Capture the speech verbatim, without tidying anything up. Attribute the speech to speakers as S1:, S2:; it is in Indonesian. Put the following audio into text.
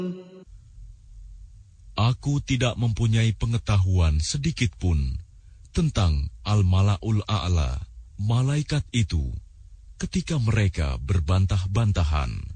S1: Aku tidak mempunyai pengetahuan sedikit pun tentang Al-Mala'ul A'la, malaikat itu, ketika mereka berbantah-bantahan.